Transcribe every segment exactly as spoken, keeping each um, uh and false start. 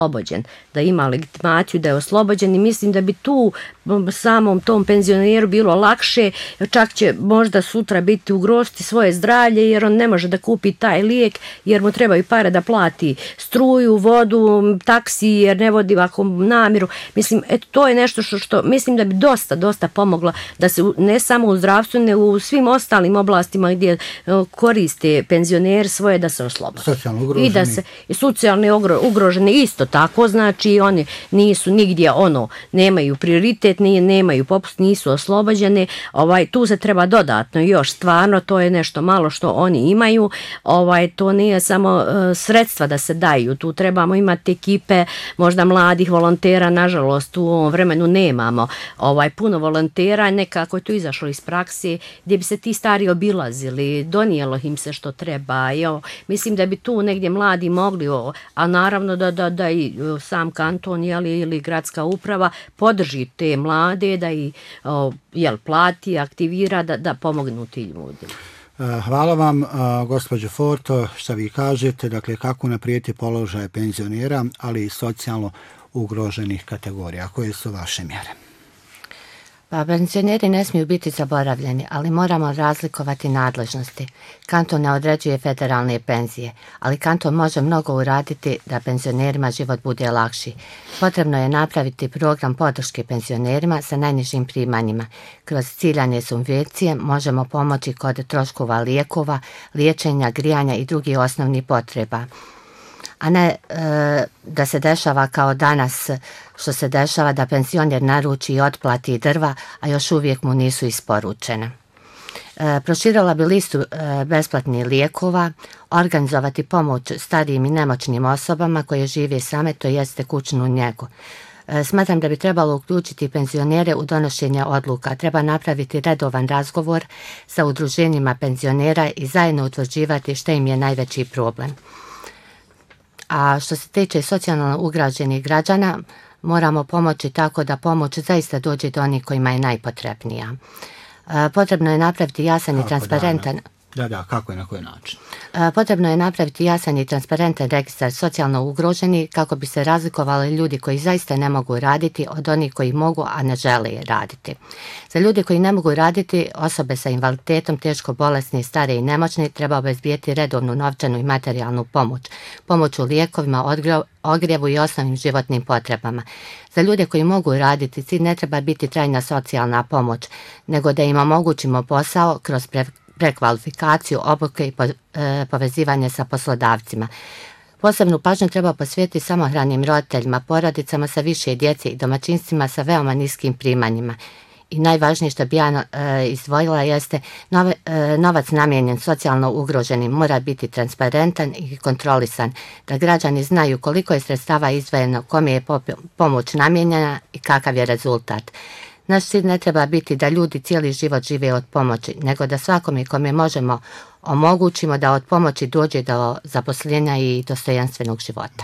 oslobođen, da ima legitimaciju da je oslobođen i mislim da bi tu samom tom penzioneru bilo lakše, čak će možda sutra biti ugroziti svoje zdravlje jer on ne može da kupi taj lijek jer mu trebaju pare da plati struju, vodu, taksi jer ne vodi ovako namiru. Mislim, eto, to je nešto što, što mislim da bi dosta, dosta pomoglo da se ne samo u zdravstvu, nego u svim ostalim oblastima gdje koriste penzioneri svoje da se oslobode. Socijalno ugroženi. I da se, i socijalno ugroženi isto tako, znači oni nisu nigdje ono, nemaju prioritet, nije, nemaju popust, nisu oslobođene, ovaj, tu se treba dodatno još, stvarno to je nešto malo što oni imaju, ovaj, to nije samo uh, sredstva da se daju, tu trebamo imati ekipe, možda mladih volontera, nažalost u ovom vremenu nemamo ovaj, puno volontera, nekako je to izašlo iz prakse, gdje bi se ti stari obilazili, donijelo im se što treba, jo, mislim da bi tu negdje mladi mogli, o, a naravno da, da, da i sam kanton jeli, ili gradska uprava podrži te mlade, da i o, jel, plati, aktivira, da, da pomognu ti ljudima. Hvala vam, gospođo Forto, što vi kažete, dakle kako naprijeti položaje penzionera, ali i socijalno ugroženih kategorija. Koje su vaše mjere? Pa, penzioneri ne smiju biti zaboravljeni, ali moramo razlikovati nadležnosti. Kanton ne određuje federalne penzije, ali kanton može mnogo uraditi da penzionerima život bude lakši. Potrebno je napraviti program podrške penzionerima sa najnižim primanjima. Kroz ciljane subvencije možemo pomoći kod troškova lijekova, liječenja, grijanja i drugih osnovnih potreba. A ne e, da se dešava kao danas što se dešava da penzioner naruči i otplati drva, a još uvijek mu nisu isporučene. E, proširila bi listu e, besplatnih lijekova, organizovati pomoć starijim i nemoćnim osobama koje žive same, to jeste kućnu njegu. E, smatram da bi trebalo uključiti penzionere u donošenje odluka. Treba napraviti redovan razgovor sa udruženjima penzionera i zajedno utvrđivati što im je najveći problem. A što se tiče socijalno ugroženih građana, moramo pomoći tako da pomoć zaista dođe do onih kojima je najpotrebnija. E, potrebno je napraviti jasan kako i transparentan... Da, da, kako i na koji način? E, potrebno je napraviti jasan i transparentan registar socijalno ugroženi kako bi se razlikovali ljudi koji zaista ne mogu raditi od onih koji mogu, a ne žele raditi. Za ljude koji ne mogu raditi, osobe sa invaliditetom, teško bolesni, stare i nemoćni, treba obezbijeti redovnu novčanu i materijalnu pomoć. Pomoć u lijekovima, ogrjevu i osnovnim životnim potrebama. Za ljude koji mogu raditi, cilj ne treba biti trajna socijalna pomoć, nego da im omogućimo posao kroz pre prekvalifikaciju, obuke i po, e, povezivanje sa poslodavcima. Posebnu pažnju treba posvetiti samohranim roditeljima, porodicama sa više djece i domaćinstvima sa veoma niskim primanjima. I najvažnije što bi ja e, izdvojila jeste nove, e, novac namijenjen socijalno ugroženim mora biti transparentan i kontrolisan, da građani znaju koliko je sredstava izdvojeno, kome je pomoć namijenjena i kakav je rezultat. Naš cilj ne treba biti da ljudi cijeli život žive od pomoći, nego da svakome kome možemo omogućimo da od pomoći dođe do zaposlenja i dostojanstvenog života.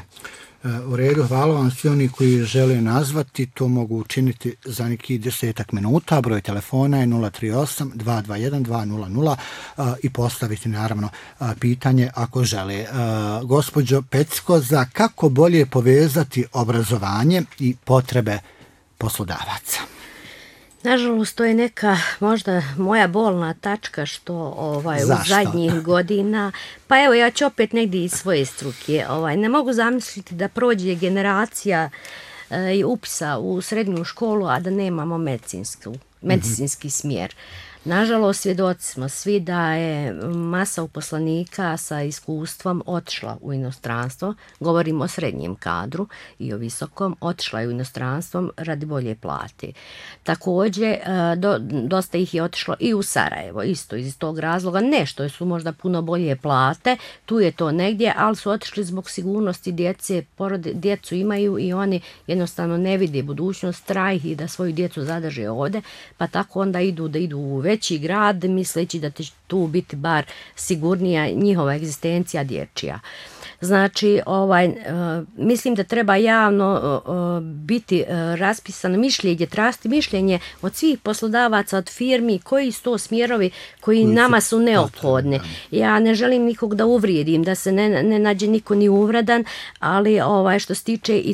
U redu, hvala vam. Svi oni koji žele nazvati, to mogu učiniti za neki desetak minuta. Broj telefona je nula tri osam dva dva jedan dva nula nula i postaviti naravno pitanje ako žele. Gospođo Pecko, za kako bolje povezati obrazovanje i potrebe poslodavaca? Nažalost, to je neka možda moja bolna tačka što ovaj, u zadnjih godina, pa evo ja ću opet negdje iz svoje struke, ovaj, ne mogu zamisliti da prođe generacija e, upisa u srednju školu, a da nemamo medicinsku, medicinski smjer. Nažalost, svjedoci smo svi da je masa uposlenika sa iskustvom otišla u inostranstvo, govorimo o srednjem kadru i o visokom, otišla je u inostranstvo radi bolje plate. Također, do, dosta ih je otišlo i u Sarajevo, isto iz tog razloga, nešto su možda puno bolje plate, tu je to negdje, ali su otišli zbog sigurnosti djece, porode, djecu imaju i oni jednostavno ne vide budućnost, strah i da svoju djecu zadrže ovdje, pa tako onda idu da idu u veći grad, misleći da će tu biti bar sigurnija njihova egzistencija dječja. Znači, ovaj, uh, mislim da treba javno uh, biti uh, raspisano mišljenje, tražiti mišljenje od svih poslodavaca, od firmi, koji su to smjerovi koji Ulici, nama su neophodni. Ja ne želim nikog da uvrijedim, da se ne, ne nađe niko ni uvredan, ali ovaj, što se tiče i